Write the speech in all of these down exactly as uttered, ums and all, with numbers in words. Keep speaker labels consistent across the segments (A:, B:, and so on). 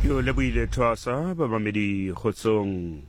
A: Yo le buile twasa ba mamedi khotsong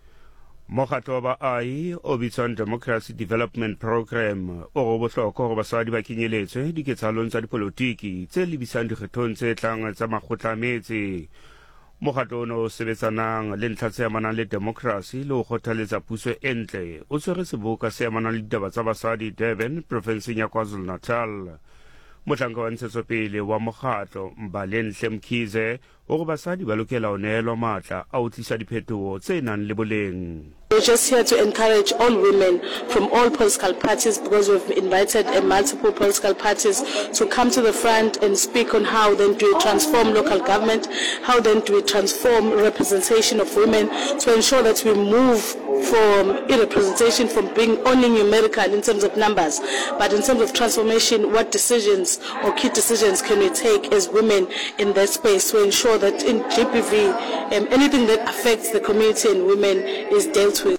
A: Mokgatlo wa ai o bitswang Democracy Development Program o go bohlokwa go basadi ba kenyeletswe diketsalong tsa dipolotiki tse lebisang dikgethong tse tlang tsa makgotla a metse. Mokgatlo ono o sebetsanang le ntlha tse amanang le democracy le go kgothaletsa puso e ntle o tshwere seboka se amanang le ditaba tsa basadi Durban provinseng ya KwaZulu-Natal. Motlanka wa ntshetsopele wa mokgatlo Mbalenhle Mkhize o go basadi ba lokela ho neelwa matla a ho tlisa diphetoho tse nang le boleng.
B: We're just here to encourage all women from all political parties, because we've invited uh, multiple political parties to come to the front and speak on how then do we transform local government, how then do we transform representation of women to ensure that we move from representation from being only numerical in terms of numbers, but in terms of transformation, what decisions or key decisions can we take as women in that space to ensure that in G P V um, anything that affects the community and women is dealt with.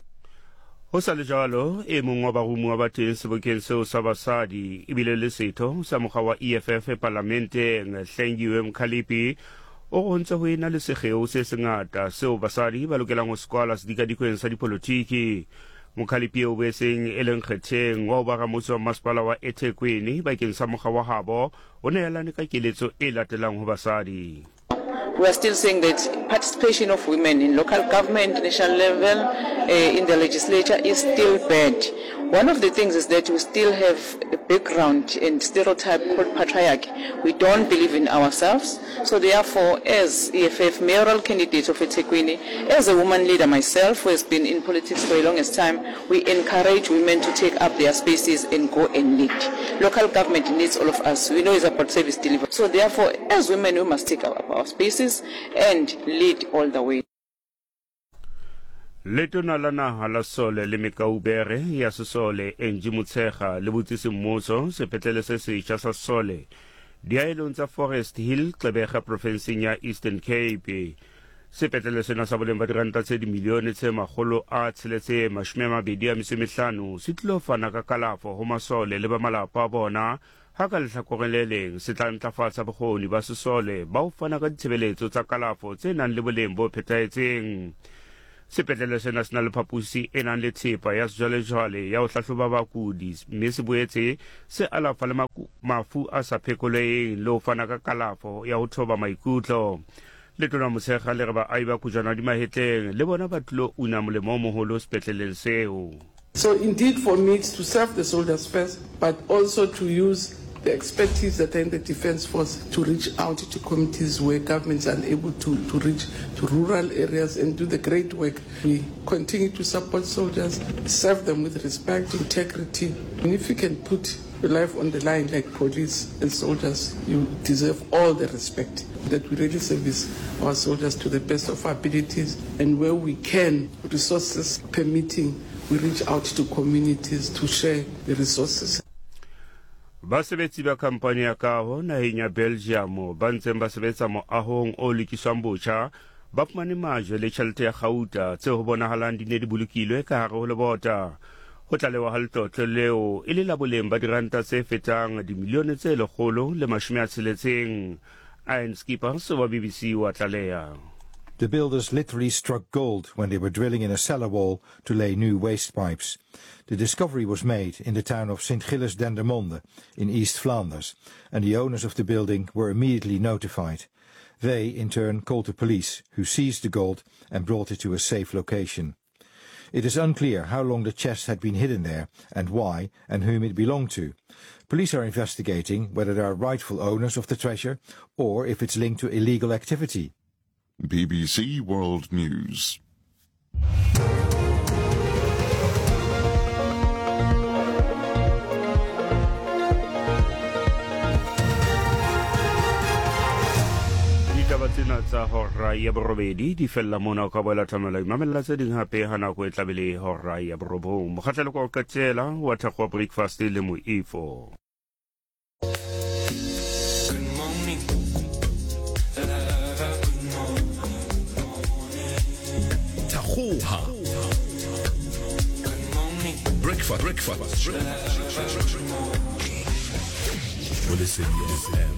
A: Ho sa le jalo e mong wa barumu wa bateng sebokeng seo sa basadi ebile le setho sa mokga wa E F F parlamenteng Hlengiwe Mkhalipi o go ntse ho ena le segeo se sengata seo basadi ba lokelang ho skwala sedikadikweng sa dipolotiki. Mkhalipi o beseng e leng kgetheng wa ho ba ramotse wa masepala wa eThekwini bakeng sa mokga wa habo o neelane ka keletso e latelang ho basadi.
C: We are still saying that participation of women in local government, national level, uh, in the legislature is still bad. One of the things is that we still have a background and stereotype called patriarchy. We don't believe in ourselves. So therefore, as E F F mayoral candidate of eThekwini, as a woman leader myself who has been in politics for the longest time, we encourage women to take up their spaces and go and lead. Local government needs all of us. We know it's about service delivery. So therefore, as women, we must take up our spaces and lead all the way.
A: Letona la naha la Sole le Mekaubere ya Sesole Enji Motshekga le botsisi mmuso sepetlele se setjha sa Sole diaelong tsa Forest Hill Xebega provinseng ya Eastern Cape. Sepetlele sena sa boleng ba diranta tse di milione tse magolo a tsheletse mashome a mabedi a metso e mehlano se tlilo fana ka kalafo ho masole le ba malapa a bona ha ka lehlakoreng le leng se tla ntlafatsa bokgoni ba Sesole ba ho fana ka ditshebeletso tsa kalafo tse nang le boleng bo phethahetseng. Sepetlele sena se na le phapusi e nang le thepa ya sejwalejwale ya ho hlahloba bakudi mme se boetse se alafa le mafu a sa phekoleheng le ho fana ka kalafo ya ho thoba maikutlo. Letona Motshekga le re baahi ba Khujwana di Mahetleng le bona ba tlilo una molemo o moholo sepetleleng seo.
D: So indeed for me it's to serve the soldiers first, but also to use the expertise that are in the Defence Force to reach out to communities where governments are unable to, to reach to rural areas and do the great work. We continue to support soldiers, serve them with respect, integrity. And if you can put your life on the line like police and soldiers, you deserve all the respect. That we really service our soldiers to the best of our abilities, and where we can, resources permitting, we reach out to communities to share the resources.
A: Basebetsi ba kampani ya kaho naheng ya Belgium ba ntseng ba sebetsa moahong o lokiswang botjha ba fumane majwe le tjhelete ya gauta tse ho bonahalang di ne di bolokilwe ka hare ho lebota. Ho tlalewa ha letlotlo leo e le la boleng ba diranta tse fetang dimilione tse lekgolo le mashome a tsheletseng. Ian Skippers wa B B C wa tlaleha.
E: The builders literally struck gold when they were drilling in a cellar wall to lay new waste pipes. The discovery was made in the town of Saint Gilles Dendermonde in East Flanders, and the owners of the building were immediately notified. They, in turn, called the police, who seized the gold and brought it to a safe location. It is unclear how long the chest had been hidden there and why and whom it belonged to. Police are investigating whether there are rightful owners of the treasure or if it's linked to illegal activity.
F: B B C World News.
A: Ditaba tsena tsa hora ya borobedi di fella mona o ka boela thamela mamela tse ding hape ha nako e tlabele hora ya borobong. Mokgahlelo ko qetela wa thakwa breakfast le mo ifo.
G: Breakfast, breakfast. Well, listen, listen.